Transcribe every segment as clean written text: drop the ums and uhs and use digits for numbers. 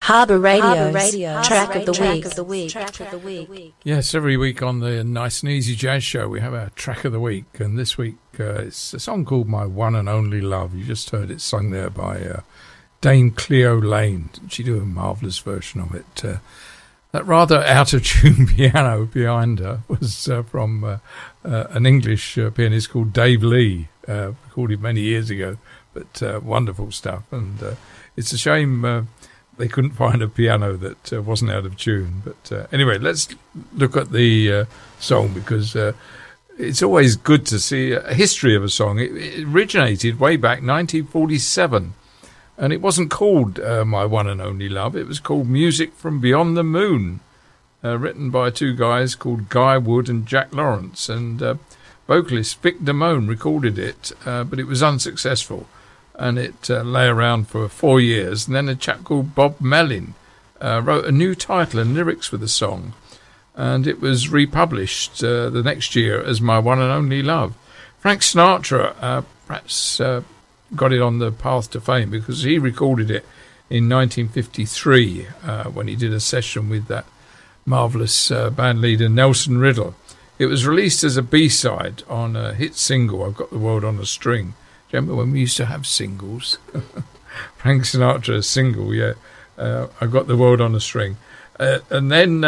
Harbour Radio, track of the week. Yes, every week on the Nice and Easy Jazz Show we have our track of the week, and this week it's a song called My One and Only Love. You just heard it sung there by Dame Cleo Lane. She did a marvellous version of it. That rather out-of-tune piano behind her was from an English pianist called Dave Lee, recorded many years ago, but wonderful stuff. And it's a shame they couldn't find a piano that wasn't out of tune. But anyway, let's look at the song, because it's always good to see a history of a song. It originated way back 1947, and it wasn't called My One and Only Love. It was called Music from Beyond the Moon, written by two guys called Guy Wood and Jack Lawrence. And vocalist Vic Damone recorded it, but it was unsuccessful. And it lay around for 4 years. And then a chap called Bob Mellin wrote a new title and lyrics for the song. And it was republished the next year as My One and Only Love. Frank Sinatra perhaps got it on the path to fame because he recorded it in 1953 when he did a session with that marvellous band leader Nelson Riddle. It was released as a B-side on a hit single, I've Got the World on a String. Remember when we used to have singles? Frank Sinatra's single, yeah. I Got the World on a String. And then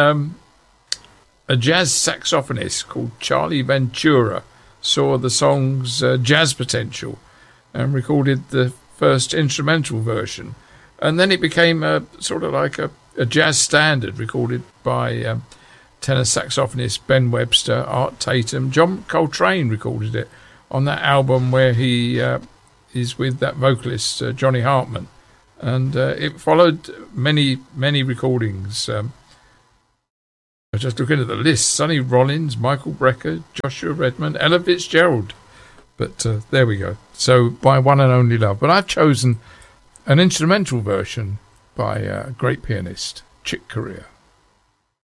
a jazz saxophonist called Charlie Ventura saw the song's jazz potential and recorded the first instrumental version. And then it became sort of like a jazz standard, recorded by tenor saxophonist Ben Webster, Art Tatum. John Coltrane recorded it on that album where he is with that vocalist, Johnny Hartman. And it followed many, many recordings. I'm just looking at the list. Sonny Rollins, Michael Brecker, Joshua Redman, Ella Fitzgerald. But there we go. So, My One and Only Love. But I've chosen an instrumental version by a great pianist, Chick Corea.